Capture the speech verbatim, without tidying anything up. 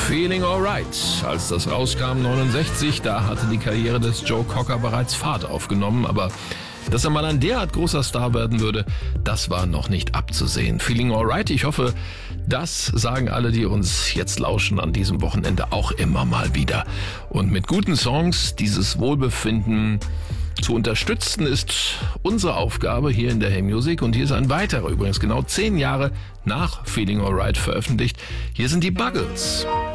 Feeling Alright. Als das rauskam, neunundsechzig, da hatte die Karriere des Joe Cocker bereits Fahrt aufgenommen, aber dass er mal ein derart großer Star werden würde, das war noch nicht abzusehen. Feeling Alright, ich hoffe, das sagen alle, die uns jetzt lauschen an diesem Wochenende auch immer mal wieder. Und mit guten Songs dieses Wohlbefinden zu unterstützen, ist unsere Aufgabe hier in der Hey Music. Und hier ist ein weiterer, übrigens genau zehn Jahre nach Feeling Alright veröffentlicht. Hier sind die Buggles.